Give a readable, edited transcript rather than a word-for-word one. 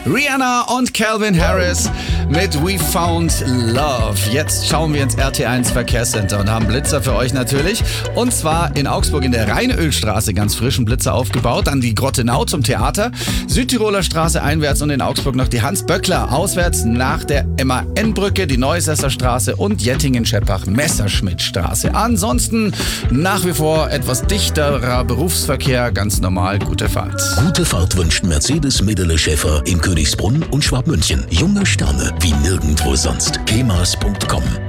Rihanna und Calvin Harris mit We Found Love. Jetzt schauen wir ins RT1 Verkehrscenter und haben Blitzer für euch natürlich. Und zwar in Augsburg in der Rheinölstraße ganz frischen Blitzer aufgebaut. Dann die Grottenau zum Theater, Südtiroler Straße einwärts und in Augsburg noch die Hans-Böckler auswärts nach der MAN-Brücke, die Neusesser Straße und Jettingen-Scheppach-Messerschmitt-Straße. Ansonsten nach wie vor etwas dichterer Berufsverkehr, ganz normal, gute Fahrt. Gute Fahrt wünscht Mercedes Medele Schäfer in Königsbrunn und Schwabmünchen. Junge Sterne wie nirgendwo sonst. kemas.com